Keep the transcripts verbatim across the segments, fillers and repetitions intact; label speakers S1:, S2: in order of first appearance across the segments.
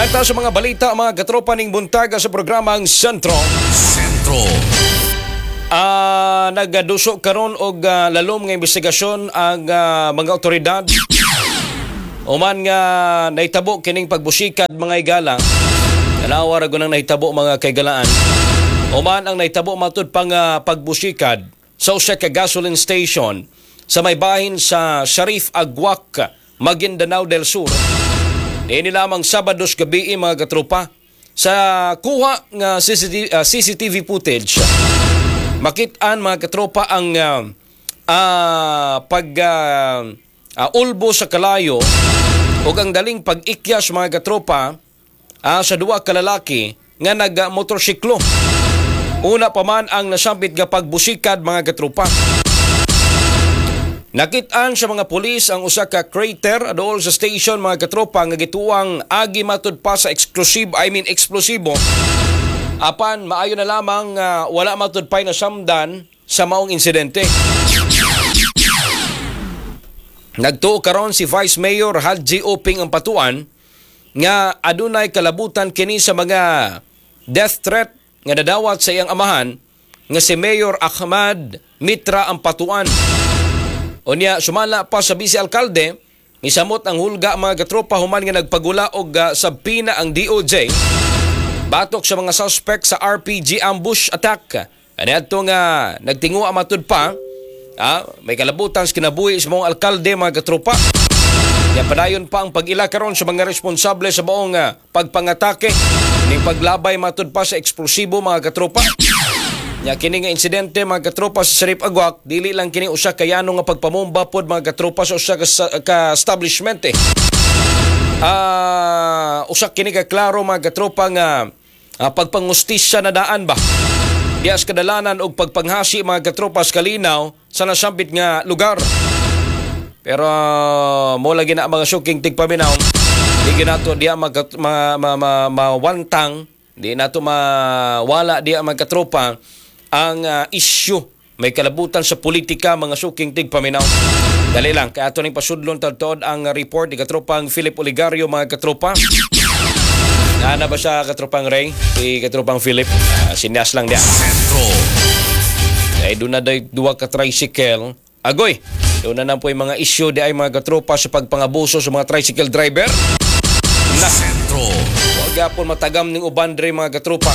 S1: Data sa mga balita, mga katropa ning buntaga sa programang Sentro. Sentro. Ah, uh, nagduso karon og uh, lalom nga investigasyon ang uh, mga otoridad. Uman nga nahitabo kining pagbusikad mga igala. Tanawa ra gunang nahitabo mga kaigalaan. Uman ang nahitabo matud pang uh, pagbusikad sa usa ka gasoline station sa may bahin sa Sharif Agwak, Maguindanao del Sur. Ini lamang Sabados gabi mga katropa sa kuha nga C C T V, uh, C C T V footage. Makit-an mga katropa ang uh, uh, pag uh, uh, ulbo sa kalayo o ang daling pag-ikyas mga katropa uh, sa duwa ka lalaki nga nag-motorsiklo. Una pa man ang nasambit nga pagbusikad mga katropa. Nakit-an sa mga pulis ang usa ka crater adool sa station mga katropa nga gituang agi matud pa sa exclusive I mean eksplosibo. Apan maayo na lamang uh, wala matud pay na samdan sa maong insidente. Nagtuo karon si Vice Mayor Haji Oping ang patuan nga adunay kalabutan kini sa mga death threat nga nadawat sa iyang amahan nga si Mayor Ahmad Mitra ang patuan. Unya sumala pa sa Vice Alkalde, misamot ang hulga mga katropa human nga nagpagula og uh, sabpina ang D O J batok sa mga suspect sa R P G ambush attack. Kaniadto nga nagtinguha matud pa, ah, may kalabutan sa kinabuhi sa mga alkalde mga katropa. Kaya padayon pa ang pag-ila karon sa mga responsable sa buong uh, pagpangatake ning paglabay matud pa sa eksplosibo mga katropa. Nya kini nga insidente mga katropa sa Sharif Agwak dili lang kini usa ka yano nga pagpamomba pod mga katropa sa usa ka, ka establishment eh. Ah, uh, usa kini ka klaro mga katropa nga uh, pagpangustisya na daan ba. Dias kadalanan og pagpanghasi mga katropa sa kalinaw sa nasambit nga lugar. Pero uh, mo lagi na mga shocking tigpaminaw. Di ginato diya mag ma, ma, ma, mawantang, di nato mawala diya mga katropa ang uh, issue may kalabutan sa politika mga suking tigpaminaw. Dali lang kaya ato ning pasudlon tadtod ang report ni katropang Philip Oligario mga katropa. Nana ba siya katropang Ray? Si katropang Philip, uh, sinyas lang dia. Ay doon na day duwa ka tricycle. Agoy, doon na na po yung mga issue di ay mga katropa sa pagpangabuso sa mga tricycle driver. Na sentro. Huwag yapon matagam ning uban dre mga katropa.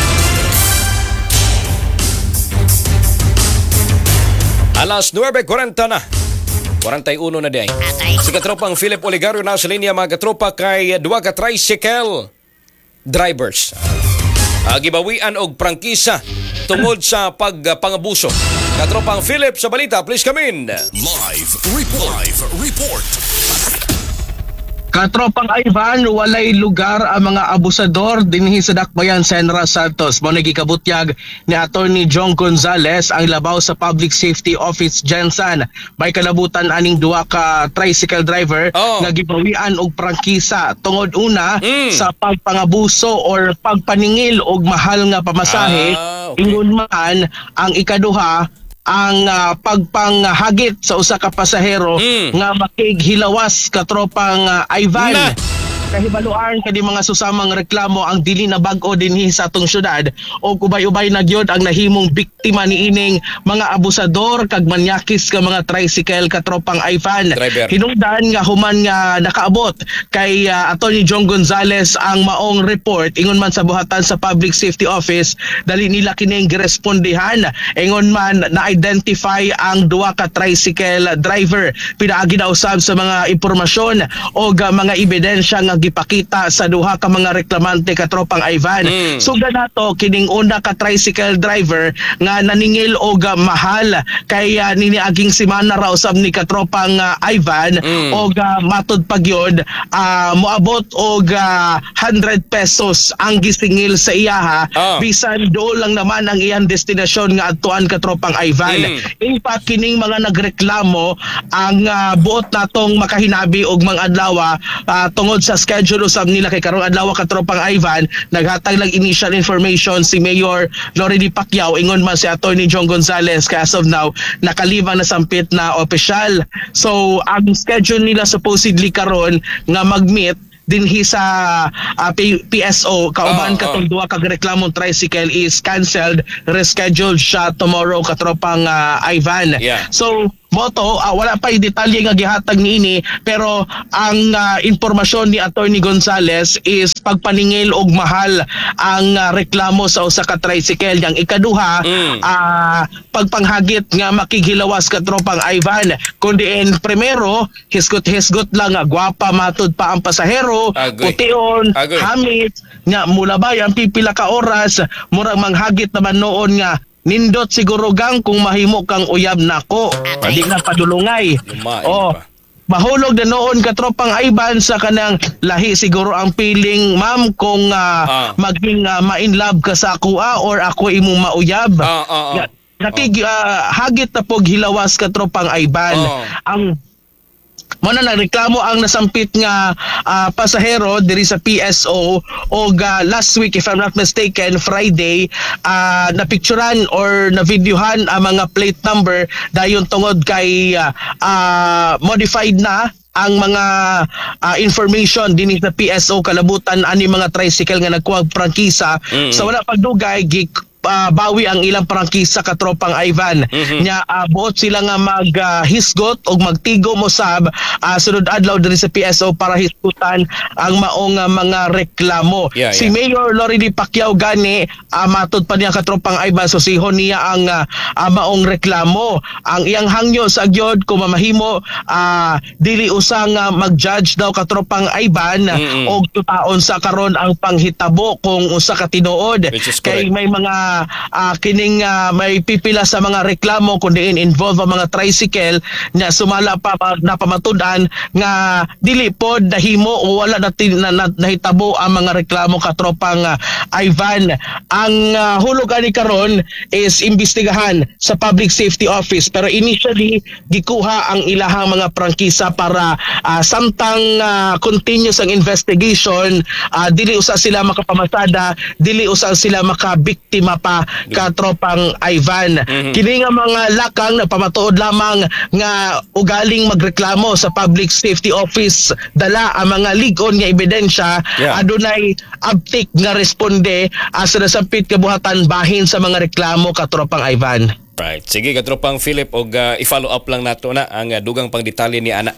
S1: Alas nuwebe kuwarenta na. kuwarenta y uno na di ay. Si katropang Philip Oligario na sa linya mga katropa kay duwa ka tricycle drivers. Uh, gibawian og prangkisa tungod sa pagpangabuso. Katropang Philip sa balita, please come in.
S2: Live report. Live report.
S3: Katropang Ivan, walay lugar ang mga abusador dinhi sa Dakbayan, Senra Santos. Mao nagikabutyag ni Attorney John Gonzales ang labaw sa Public Safety Office Jensen. May kalabutan aning duwa ka tricycle driver oh. nga gibawian og prangkisa tungod una mm. sa pagpangabuso or pagpaningil og mahal nga pamasahe. Ah, okay. Ingon man ang ikaduha ang uh, pagpanghagit sa usa ka pasahero mm. nga makighilawas katropang uh, Ivan. Na. Kahibaluan kadi mga susamang reklamo ang dili na bag-o dinhi sa atong syudad o kubay-ubay na gyud ang nahimong biktima niining mga abusador kag manyakis ka mga tricycle katropang Ivan. Hinungdan nga human nga nakaabot kay uh, Attorney John Gonzales ang maong report ingon man sa buhatan sa Public Safety Office dali nila kining girespondihan ingon man na-identify ang duwa ka tricycle driver. Pinaagi na usab sa mga impormasyon o uh, mga ebidensya nga gipakita sa duha ka mga reklamante katropang Ivan. Mm. So ganato kining una ka tricycle driver nga naningil og uh, mahal kay uh, niniaging semana raw usab ni katropang uh, Ivan mm. og uh, matud pagyod uh, moabot og uh, one hundred pesos ang gisingil sa iyaha oh. bisan do lang naman ang iyang destinasyon nga adtuan katropang Ivan. Mm. In fact kining mga nagreklamo ang uh, buot natong makahinabi og mga adlaw uh, tungod sa schedule usab nila kay karong adlaw katropang Ivan naghatag lang initial information si Mayor Loredy Pacquiao ingon man si Attorney John Gonzales kay as of now nakalibang na sampit na opisyal. So ang schedule nila supposedly karon nga mag-meet dinhi sa uh, P- PSO kauban
S1: Oh,
S3: katong
S1: oh.
S3: duha ka reklamong tricycle is canceled, rescheduled siya tomorrow katropang uh, Ivan.
S1: Yeah.
S3: So moto uh, wala pa yung detalye nga gihatag niini, pero ang uh, impormasyon ni Attorney Gonzales is pagpaningil og mahal ang uh, reklamo sa usa ka tricycle. Yang ikaduha,
S1: Mm.
S3: uh, pagpanghagit nga makighilawas ka tropang Ivan, kundi en primero hisgot-hisgot lang nga gwapa matud pa ang pasahero,
S1: Agree.
S3: pution,
S1: Agree.
S3: hamit nga mula ba ang pipila ka oras murag manghagit naman noon nga nindot siguro gang kung mahimo kang uyab nako. Di na padulungay.
S1: Lumain
S3: Oh.
S1: pa.
S3: Mahulog na noon katropang Ivan sa kanang lahi siguro ang feeling, ma'am, kung uh,
S1: Ah.
S3: maging uh, ma-in love ka sa ako ah, or ako imong mauyab.
S1: Ah, ah, ah.
S3: Nga, nakig ah, hagit na pog hilawas katropang Ivan.
S1: Oh.
S3: Ang mo na nagreklamo ang nasampit nga ah, pasahero diri sa P S O og ah, last week, if I'm not mistaken, Friday, uh, napicturan or na-videohan ang mga plate number dayon tungod kay ah, ah, modified na ang mga ah, information dinhi sa P S O kalabutan ani mga tricycle nga nagkuha og prangkisa.
S1: Mm.
S3: So wala pagdugay gi ah, bawi ang ilang prangkisa katropang Ivan.
S1: Mhm.
S3: Nya uh, buot sila nga maghisgot og magtigo mo sab uh, sunod adlaw diri sa P S O para hisgutan ang maong uh, mga reklamo.
S1: Yeah,
S3: Si
S1: yeah.
S3: Mayor Lori Di Pacquiao gani uh, matud pa niya katropang Ivan, so sihon niya ang uh, uh, maong reklamo. Ang iyang hangyo sa gyud kung mamahimo uh, dili usang uh, mag-judge daw katropang Ivan
S1: Mm-mm.
S3: og tutaon sa karon ang panghitabo kung usa ka tinuod.
S1: Which is
S3: Kay
S1: correct.
S3: may mga uh, kining uh, may pipila sa mga reklamo kundi involve ang mga tricycle na sumala pa pa- napamatudan nga dili pod nahimo o wala na, na, na nahitabo ang mga reklamo katropang uh, Ivan. Ang uh, hulog ani karon is imbestigahan sa Public Safety Office, pero initially gikuha ang ilahang mga prangkisa para uh, samtang uh, continuous ang investigation, uh, dili usa sila makapamasada, dili usa sila makabiktima pa katropang Ivan.
S1: Mhm.
S3: Kini nga mga lakang napamatuod lamang nga ugaling magreklamo sa Public Safety Office, dala ang mga ligon nga ebidensya,
S1: Yeah.
S3: adunay abtik nga responde uh, sa nasampit kabuhatan bahin sa mga reklamo katropang Ivan.
S1: Right. Sige, katropang Philip, og uh, i-follow up lang nato na ang uh, dugang pang detalye ni Ana.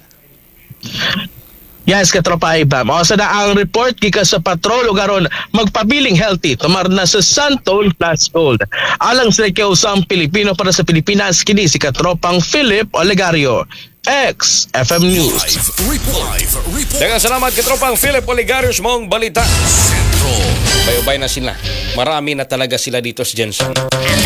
S3: Yes, katropa Ivan. O sa na ang report kika sa patrol ug aron magpabiling healthy tumar na sa Santol Plus Gold. Alang sa ikaw sa Pilipino para sa Pilipinas, kini si katropang Philip Olegario, X F M News.
S2: Live report. Live report.
S1: Daghang salamat katropang Philip Oligarios mong balita.
S2: Centro.
S1: Bayobay na sila. Marami na talaga sila dito sa Jensen.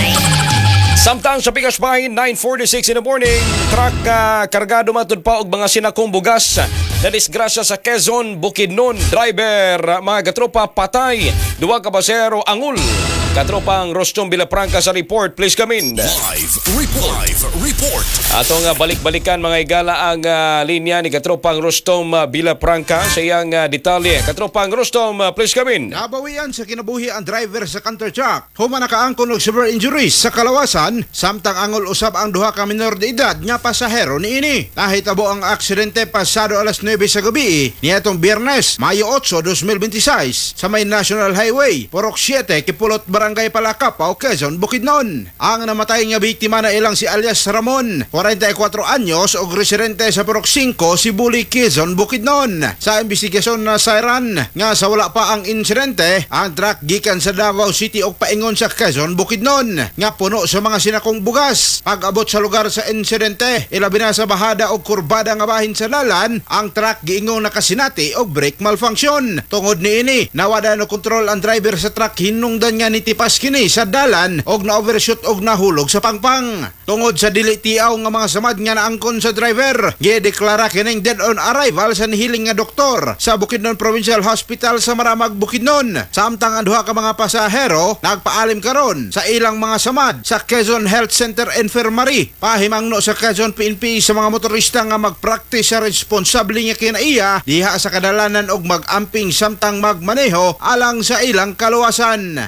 S1: Samtang sa Pikas Bahin, nine forty-six in the morning, truck uh, kargado matud pa og mga sinakong bugas na disgrasya sa Quezon, Bukidnon. Driver, uh, mga katropa, patay. Duwa ka pasahero angul. Katropang Rostom Villafranca sa report. Please come in.
S2: Live report. Live report.
S1: Atong uh, balik-balikan mga igala ang uh, linya ni Katropang Rostom uh, Villafranca sa iyang uh, detalye. Katropang Rostom, uh, please come in.
S4: Nabawian sa kinabuhi ang driver sa counter truck. Human nakaangkon og severe injuries sa kalawasan, samtang angol usab ang duha ka minor de edad nga pasahero niini. Nahitabo ang aksidente pasado alas nuwebe sa gabi niadtong Biyernes, Mayo eight, twenty twenty-six sa may National Highway, Purok seven, Kipulot, Barangay Palacapao, Quezon, Bukidnon. Ang namatay nga biktima na ilang si alias Ramon, forty-four anyos og residente sa Purok five, Sibuli, Quezon, Bukidnon. Sa investigasyon na siren nga sa wala pa ang insidente, ang truck gikan sa Davao City og paingon sa Quezon, Bukidnon nga puno sa mga sinakong bugas. Pag-abot sa lugar sa insidente, ilabi na sa bahada og kurbada nga bahin sa dalan, ang truck giingong nakasinati og brake malfunction. Tungod niini, nawada no kontrol ang driver sa truck, hinungdan nga nitipas kini sa dalan og na-overshoot og nahulog sa pangpang. Tungod sa dili tiaw nga mga samad nga naangkon sa driver, gideklara kining dead on arrival sa nihiling nga doktor sa Bukidnon Provincial Hospital sa Maramag, Bukidnon. Samtang ang duha ka mga pasahero nagpaalim karon sa ilang mga samad sa Quezon Health Center Infirmary. Pahimangno sa Quezon P N P sa mga motorista nga mag-practice sa responsable nga kinaiya diha sa kadalanan og mag-amping samtang magmaneho alang sa ilang kaluwasan. Mga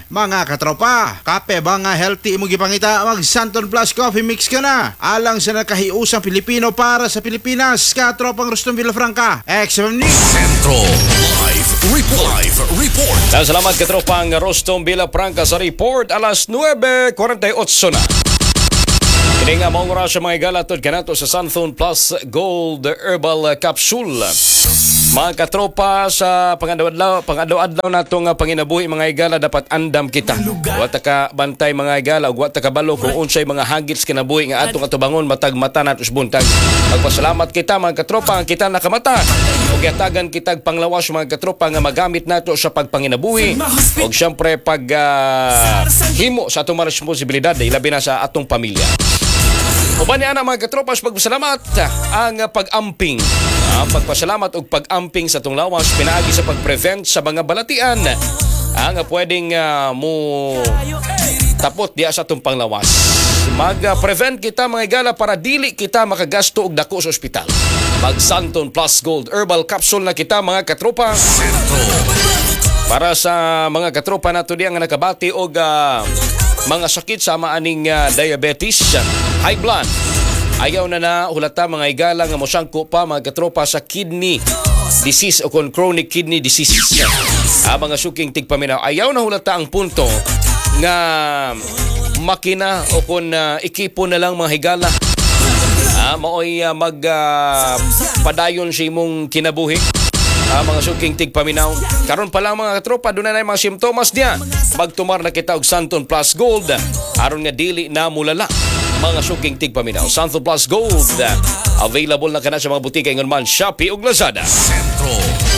S4: katropa, kape ba nga healthy imong gipangita, mag Santon Plus Coffee Mix ka na. Alang sa nakahiusang Pilipino para sa Pilipinas, katropang Ruston Villafranca. X-M News.
S2: Centro Live Report. Live Report.
S1: Salamat katropang Rostom Villafranca sa report. Alas nuwebe kuwarenta y otso na. Kini nga maong oras sa mga igalatod kanato sa Santon Plus Gold Herbal Capsule. Mga katropa, sa pangadaw-adlaw, pangadaw-adlaw nato nga panginabuhi mga igala, dapat andam kita. Wata ka bantay mga igala, ug wata ka balo kung unsay mga hagits kinabuhi nga atong atubangon matag mata nato sa buntag. Magpasalamat kita mga katropa nga kita nakamata. Ug yatagan kitag panglawas mga katropa nga magamit nato sa pagpanginabuhi. Ug syempre pag uh, himo sa atong mga responsibilidad, ilabi na sa atong pamilya. Uban niya na mga katropa sa pagpasalamat ang pag-amping. Ah, pagpasalamat o pag-amping sa itong lawas, pinaagi sa pag-prevent sa mga balatian ang ah, pwedeng uh, mo tapot diya sa itong panglawas. Mag-prevent kita mga igala para dili kita makagasto og dako sa ospital. Mag Santon Plus Gold Herbal Capsule na kita mga katropa. Para sa mga katropa nato diya nga nakabati og uh, mga sakit sa maaning uh, diabetes, high blood. Ayaw na na hulata mga igala nga mosangko pa mga katropa sa kidney disease o kon chronic kidney disease. Ah, mga suking tigpaminaw. Ayaw na hulata ang punto nga makina o kon uh, ikipo na lang mga higala. Ah, maoy uh, mag uh, padayon sa imong kinabuhi. Ah, mga suking tigpaminaw. Karon pa lang mga katropa, doon na na mga simptomas niya. Magtumar na kita og Santon Plus Gold aron nga dili na mulala. Mga suking tigpaminaw. Santon Plus Gold available na kana sa mga butika ingon man Shopee ug Lazada.
S2: Centro.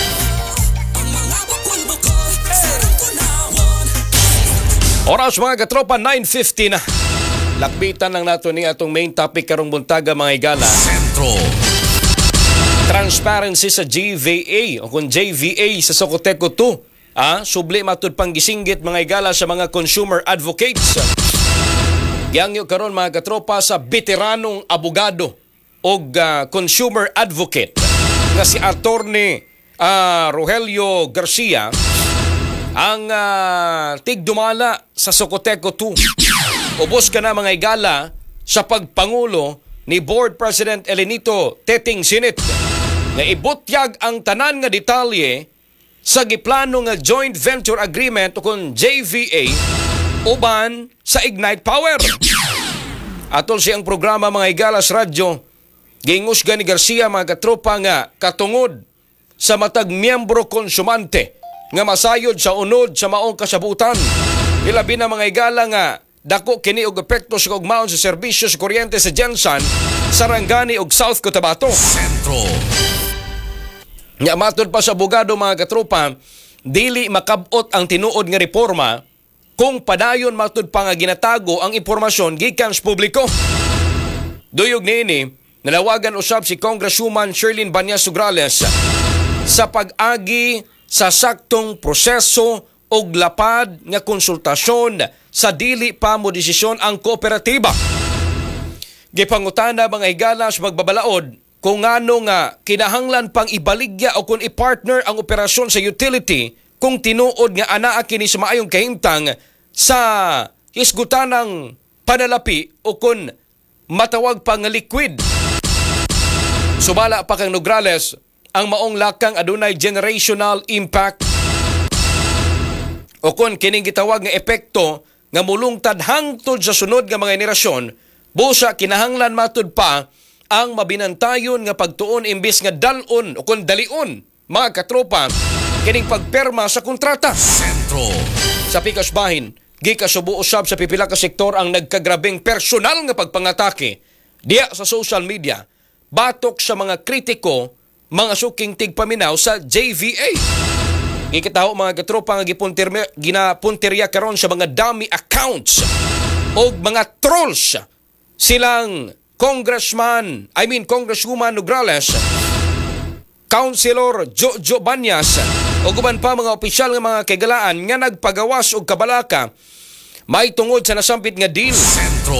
S1: Oras mga katropa, nine fifty na. Lakbitan lang nato ni atong main topic karong buntaga mga igala.
S2: Centro.
S1: Transparency sa G V A o kung J V A sa Socoteco two. Ah, subli matud pang gisinggit mga igala sa mga consumer advocates. Yang karon mga katropa sa veteranong abogado o uh, consumer advocate nga si Attorney uh, Rogelio Garcia ang uh, tigdumala sa Socoteco two. Ubos ka na mga igala sa pagpangulo ni Board President Elenito Teting Sinit nga ibutyag ang tanan nga detalye sa giplano nga joint venture agreement o kung J V A uban sa Ignite Power. Atol siyang programa mga igalas radyo, gingusga ni Garcia mga katropa nga katungod sa matag miyembro konsumante nga masayod sa unod sa maong kasabutan. Ilabi na mga igala nga dako kini og epekto sa kaugmaon sa serbisyo sa kuryente sa Jensan, Sarangani ug South Cotabato.
S2: Centro.
S1: Nya matod pa sa abogado mga katropa, dili makabot ang tinuod nga reforma kung padayon matod pa nga ginatago ang impormasyon gikan sa publiko. Duyog niini, nalawagan usab si Congresswoman Sherlyn Banyas Sugrales sa pag-agi sa saktong proseso og lapad nga konsultasyon sa dili pa mo desisyon ang kooperatiba. Gipangutana mga higala sa magbabalaod kung ngano nga kinahanglan pang ibaligya o kung i-partner ang operasyon sa utility kung tinuod nga anaa kini sa maayong kahimtang sa hisgutanang panalapi o kung matawag pang liquid. Subala pa kang Nograles ang maong lakang adunay generational impact o kung kining gitawag nga epekto nga mulungtad hangtod sa sunod nga mga henerasyon, busa kinahanglan matud pa ang mabinantayon nga pagtuon imbis nga dalon o kung dalion mga katropa kining pagperma sa kontrata.
S2: Centro.
S1: Sa pikas bahin, gikasubo usab sa pipila ka sektor ang nagkagrabeng personal nga pagpangatake diya sa social media batok sa mga kritiko, mga suking tigpaminaw sa J V A. Gikitaho mga katropa nga gipuntirme ginapuntirya karon sa mga dummy accounts o mga trolls silang Congressman, I mean Congresswoman Nograles, Councilor Jojo Banyas o guban pa mga opisyal nga mga kagalaan nga nagpagawas og kabalaka may tungod sa nasampit nga deal.
S2: Centro.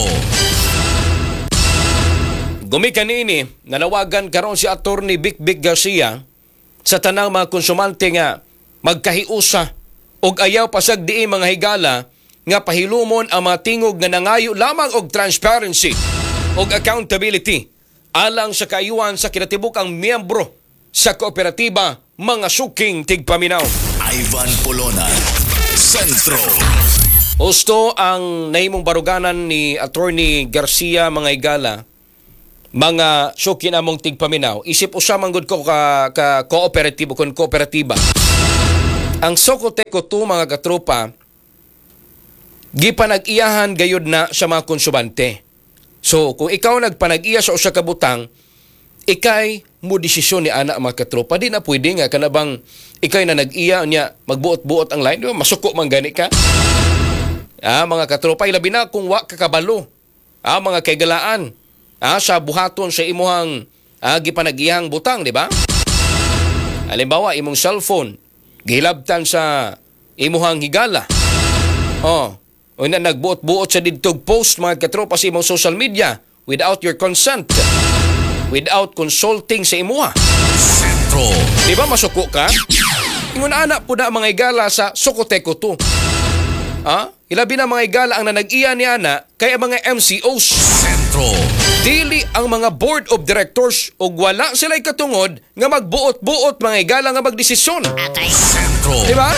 S1: Gumikan ini, nanawagan karon si Attorney Vic Vic Garcia sa tanang mga konsumante nga magkahiusa og ayaw pasag diin mga higala nga pahilumon ang mga tingog nga nangayo lamang og transparency og accountability alang sa kaayuhan sa kinatibukang miyembro sa kooperatiba mga suking tigpaminaw.
S2: Ivan Polonan, Sentro.
S1: Gusto ang nahimong baruganan ni Attorney Garcia mga igala, mga sukin among tigpaminaw, isip usa manggod ko ka, ka kooperatibo kon kooperatiba. Ang Sokoteko to mga katropa, gipanag-iyahan gayud na sa mga konsumante. So, kung ikaw nagpanag-iya sa usa ka butang, ikay mo desisyon ni anak mga katropa, di na pwede nga kanabang ikay na nag-iya niya magbuot-buot ang line, di ba? Masuko man gani ka. Ah, mga katropa, ilabi na kung wa kakabalo. Ah, mga kaigalaan. Ah, sa buhaton sa imuhang ah, gipanag-iyang butang, di ba? Halimbawa, imong cellphone, gihilabtan sa imuhang higala. Oh, o na nagbuot-buot sa didtog post mga katropa sa imong social media without your consent, without consulting sa imuha.
S2: Sentro.
S1: Di ba masuko ka? Ingon anak po na mga igala sa Sokoteko to. Ha? Ilabi na mga igala ang nanag-iya ni ana kay ang mga M C Os.
S2: Sentro.
S1: Dili ang mga board of directors o wala sila'y katungod nga magbuot-buot mga igala nga magdesisyon.
S2: Sentro.
S1: Di ba?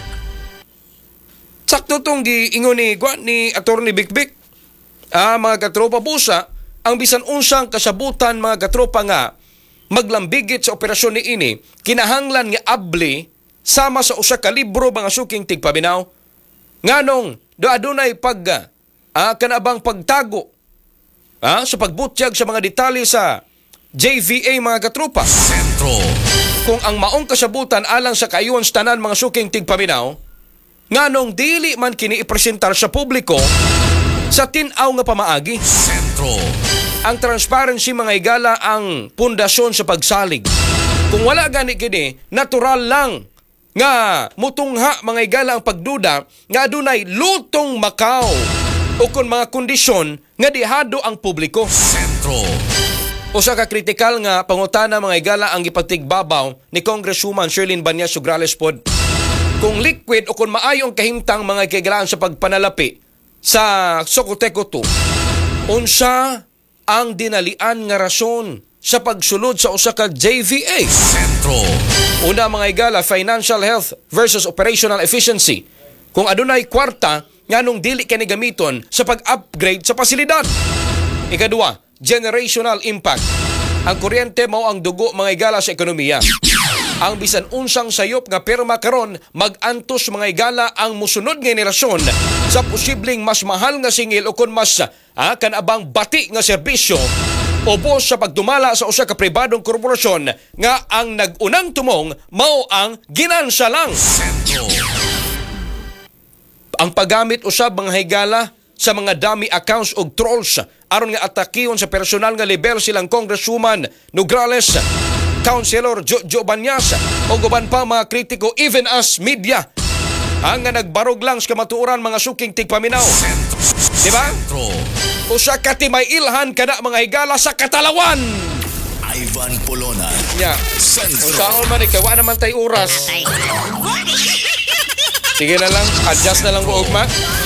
S1: Sakto tong giingon ni, ni Attorney Bikbik. Ah, mga katropa busa, ang bisan unsang kasabutan mga katropa nga maglambigit sa operasyon ni ini, kinahanglan nga abli sama sa usa ka libro mga suking tigpaminaw. Nganong do adunay pag ah, kanabang pagtago ah, sa pagbutyag sa mga detalye sa J V A mga katropa.
S2: Sentro.
S1: Kung ang maong kasabutan alang sa kaayuhan sa tanan mga suking tigpaminaw, nganong dili man kini ipresentar sa publiko sa tin-aw nga pamaagi.
S2: Sentro.
S1: Ang transparency mga igala ang pundasyon sa pagsalig. Kung wala gani kini, natural lang nga mutungha mga igala ang pagduda nga adunay lutong Macau o kung mga kondisyon nga dihado ang publiko.
S2: Sentro.
S1: Usa ka kritikal nga pangutana mga igala ang gipagtigbabaw ni Congresswoman Sherlyn Banyas Sugrales pod. Kung liquid o kung maayong kahimtang mga kaigalaan sa pagpanalapi sa Sokoteko to, unsa ang dinalian nga rason sa pagsulod sa usa ka J V A?
S2: Sentro.
S1: Una mga igala, financial health versus operational efficiency. Kung adunay kwarta, nganong dili kani gamiton sa pag-upgrade sa pasilidad. Ikadua, generational impact. Ang kuryente mao ang dugo mga igala sa ekonomiya. Ang bisan unsang sayop nga pirma karon mag-antos mga igala ang musunod nga henerasyon sa posibleng mas mahal nga singil o kun mas ah, kanabang bati nga serbisyo ubos sa pagdumala sa usa ka pribadong korporasyon nga ang nag-unang tumong mao ang ginansa lang.
S2: Sentro.
S1: Ang paggamit usab mga higala sa mga dummy accounts og trolls aron nga atakihon sa personal nga level silang Congresswoman Nograles, Councilor Jojo Banyas o guban pa mga kritiko even as media ang nga nagbarog lang sa kamatuoran mga suking tigpaminaw. Di ba?
S2: Sentro.
S1: Usa ka timay ilhan kada mga higala sa katalawan.
S2: Ivan Polonan.
S1: Nya.
S2: Sentro.
S1: Kung saan man ikaw, wala naman tayo oras. Sige na lang, adjust na lang ko, ugma.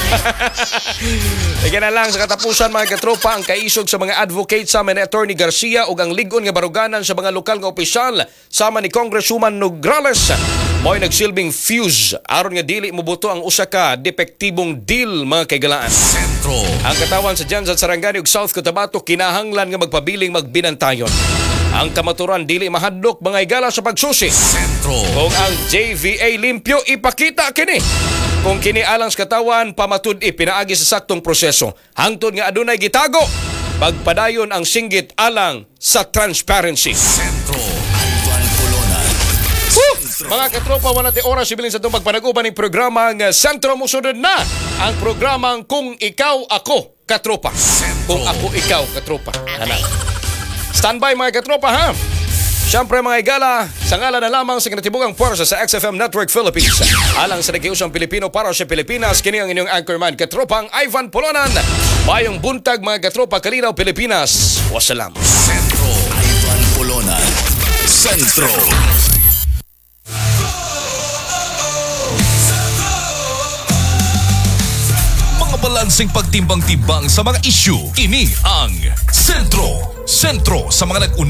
S1: Sige na lang, sa katapusan mga katropa, ang kaisog sa mga advocate sama ni Attorney Garcia ug ang ligon nga baruganan sa mga lokal nga opisyal sama ni Congresswoman Nograles. Mo'y nagsilbing fuse aron nga dili mobuto ang usa ka depektibong deal mga kaigalaan.
S2: Sentro.
S1: Ang katawan sa Jansan Sarangani ug South Cotabato kinahanglan nga magpabiling magbinantayon. Ang kamaturan dili mahadlok mga igala sa pagsusi.
S2: Sentro.
S1: Kung ang J V A limpyo ipakita kini. Kung kini alang sa katawan pamatud ipinaagi sa saktong proseso. Hangtod nga adunay gitago, pagpadayon ang singgit alang sa transparency.
S2: Sentro. Ivan Polonan.
S1: Woo! Mga katropa, wala ti oras sibilin sa itong pagpanaguban ng programa ng Sentro. Musunod na ang programang Kung Ikaw Ako Katropa. Kung Ako Ikaw Katropa. Ano? Standby mga katropa ha. Siyempre mga igala, sa ngala na lamang sa kinatibugang puwersa sa X F M Network Philippines. Alang sa nakiusang Pilipino para sa Pilipinas, kini ang inyong anchorman katropang Ivan Polonan. Mayong buntag mga katropa, Kalinaw, Pilipinas. Wassalam.
S2: Sentro. Ivan Polonan. Sentro. balanseng pagtimbang-timbang sa mga isyu. Kini ang Sentro. Sentro sa mga nag